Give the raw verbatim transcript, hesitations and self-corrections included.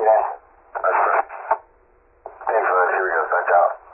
That's right. Thanks, bud. Here we go. Back out.